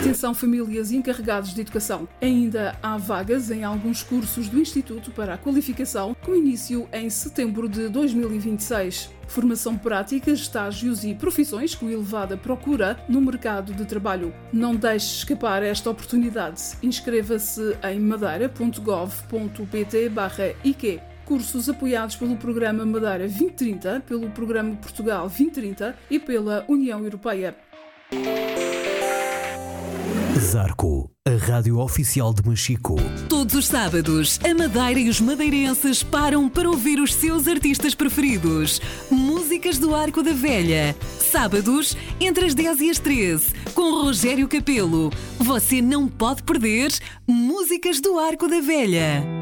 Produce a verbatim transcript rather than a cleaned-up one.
Atenção famílias e encarregados de educação. Ainda há vagas em alguns cursos do Instituto para a Qualificação, com início em setembro de dois mil e vinte e seis. Formação prática, estágios e profissões com elevada procura no mercado de trabalho. Não deixe escapar esta oportunidade. Inscreva-se em madeira ponto gov ponto pt barra I Q. Cursos apoiados pelo Programa Madeira vinte trinta, pelo Programa Portugal vinte trinta e pela União Europeia. Zarco, a rádio oficial de Machico. Todos os sábados, a Madeira e os madeirenses param para ouvir os seus artistas preferidos. Músicas do Arco da Velha. Sábados, entre as dez e as treze, com Rogério Capelo. Você não pode perder Músicas do Arco da Velha.